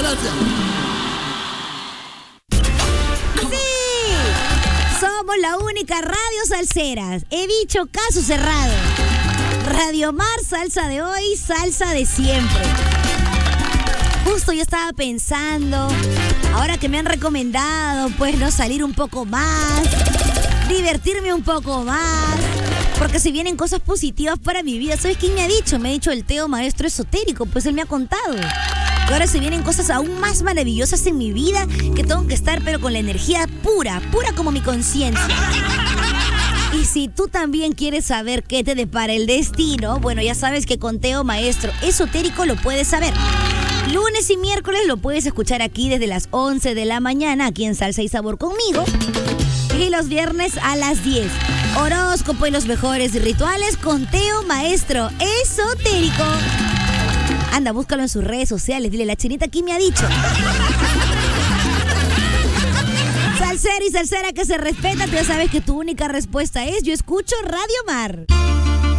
gracias. ¡Sí! Somos la única radio salsera. He dicho caso cerrado. Radio Mar, salsa de hoy, salsa de siempre. Justo yo estaba pensando, ahora que me han recomendado, pues, no salir un poco más, divertirme un poco más, porque se vienen cosas positivas para mi vida. ¿Sabes quién me ha dicho? Me ha dicho el Teo, maestro esotérico, pues él me ha contado. Y ahora se vienen cosas aún más maravillosas en mi vida, que tengo que estar pero con la energía pura, pura como mi conciencia. Y si tú también quieres saber qué te depara el destino, bueno, ya sabes que con Teo, maestro esotérico, lo puedes saber. Lunes y miércoles lo puedes escuchar aquí desde las 11 de la mañana, aquí en Salsa y Sabor conmigo. Y los viernes a las 10. Horóscopo y los mejores rituales con Teo, maestro esotérico. Anda, búscalo en sus redes sociales. Dile, la chinita aquí me ha dicho. Salsero y salsera que se respeta, tú ya sabes que tu única respuesta es: yo escucho Radio Mar.